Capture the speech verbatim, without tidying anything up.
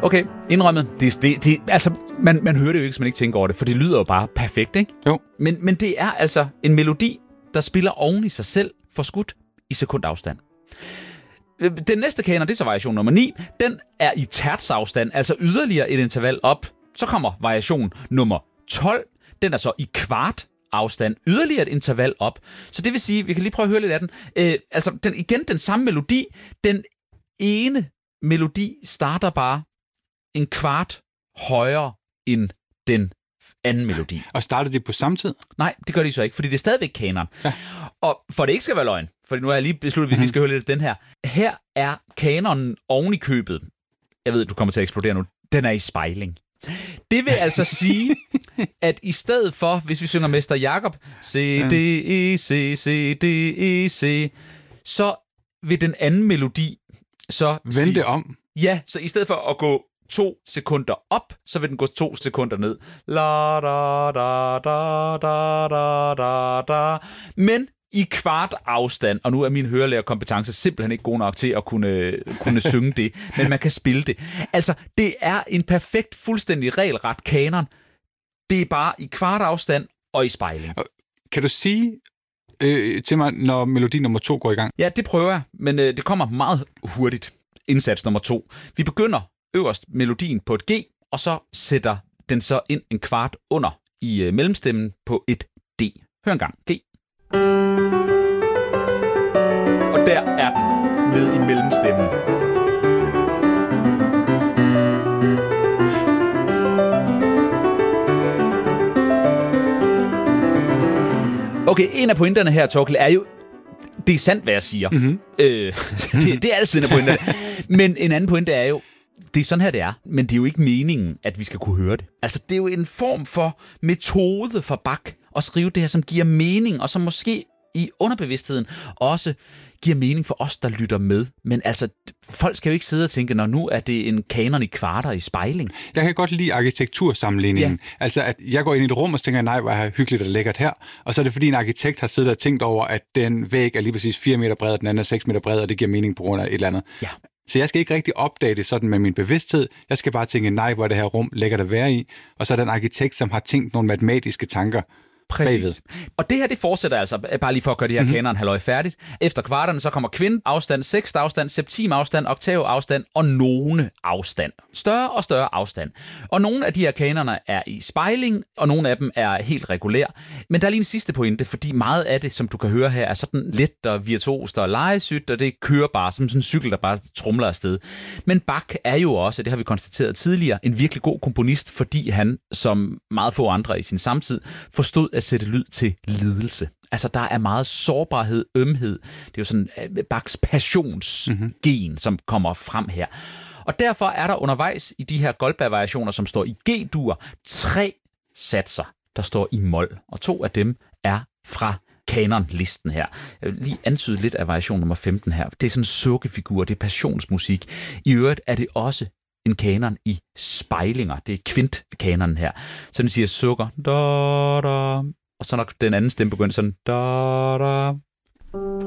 Okay, indrømmet. Det, det, det, altså, man, man hører det jo ikke, hvis man ikke tænker over det, for det lyder jo bare perfekt, ikke? Jo. Men, men det er altså en melodi, der spiller oven i sig selv, forskudt i sekundafstand. Den næste kanon, det er så variation nummer ni. Den er i tertsafstand, altså yderligere et interval op. Så kommer variation nummer tolv. Den er så i kvart afstand, yderligere et interval op. Så det vil sige, vi kan lige prøve at høre lidt af den. Øh, altså, den, igen den samme melodi. Den ene melodi starter bare en kvart højere end den anden melodi. Og starter de på samme tid? Nej, det gør de så ikke, fordi det er stadigvæk kanon. Ja. Og for det ikke skal være løgn, for nu har jeg lige besluttet, at vi lige skal høre lidt af den her. Her er kanonen oven i købet. Jeg ved, du kommer til at eksplodere nu. Den er i spejling. Det vil altså sige, at i stedet for, hvis vi synger Mester Jakob, C, D, E, C, C, D, E, C, så vil den anden melodi så Vende sige, om. Ja, så i stedet for at gå to sekunder op, så vil den gå to sekunder ned. La, da, da, da, da, da, da, da. Men i kvart afstand, og nu er min hørelærerkompetence simpelthen ikke god nok til at kunne, kunne synge det, men man kan spille det. Altså, det er en perfekt, fuldstændig regelret kanon. Det er bare i kvart afstand og i spejling. Kan du sige øh, til mig, når melodi nummer to går i gang? Ja, det prøver jeg, men øh, det kommer meget hurtigt. Indsats nummer to. Vi begynder øverst melodien på et G, og så sætter den så ind en kvart under i øh, mellemstemmen på et D. Hør en gang. G. Og der er den ned i mellemstemmen. Okay, en af pointerne her, Torkel, er jo, det er sandt, hvad jeg siger. Mm-hmm. Øh, det, det er altid en af pointerne. Men en anden pointe er jo, det er sådan her, det er. Men det er jo ikke meningen, at vi skal kunne høre det. Altså, det er jo en form for metode for Bach at skrive det her, som giver mening, og som måske i underbevidstheden også giver mening for os, der lytter med. Men altså, folk skal jo ikke sidde og tænke, når nu er det en kanon i kvarter i spejling. Jeg kan godt lide arkitektursammenligningen. Ja. Altså, at jeg går ind i et rum og tænker, nej, hvor er hyggeligt og lækkert her. Og så er det, fordi en arkitekt har siddet og tænkt over, at den væg er lige præcis fire meter bred, og den anden er seks meter bred, og det giver mening på grund af et eller andet. Ja. Så jeg skal ikke rigtig opdage det sådan med min bevidsthed. Jeg skal bare tænke, nej, hvor er det her rum lækkert at være i. Og så er der en arkitekt, som har tænkt nogle matematiske tanker. Præcis. Bagved. Og det her, det fortsætter altså, bare lige for at gøre det her mm-hmm. kanon halløj færdigt. Efter kvarterne, så kommer kvintafstand, sekstafstand, septimafstand, oktavafstand og none afstand. Større og større afstand. Og nogle af de her kanoner er i spejling, og nogle af dem er helt regulær. Men der er lige en sidste pointe, fordi meget af det, som du kan høre her, er sådan let og virtuost og legesygt, og det kører bare som sådan en cykel, der bare tromler afsted. Men Bach er jo også, det har vi konstateret tidligere, en virkelig god komponist, fordi han, som meget få andre i sin samtid, forstod at sætte lyd til lidelse. Altså, der er meget sårbarhed, ømhed. Det er jo sådan Bachs passionsgen, mm-hmm. som kommer frem her. Og derfor er der undervejs i de her Goldberg-variationer, som står i G-dur, tre satser, der står i mol. Og to af dem er fra kanonlisten her. Jeg vil lige antyde lidt af variation nummer femten her. Det er sådan en sukkefigur, det er passionsmusik. I øvrigt er det også en kanon i spejlinger. Det er kvintkanonen her. Så den siger sukker, da, da, og så når den anden stemme begynder sådan, da, da.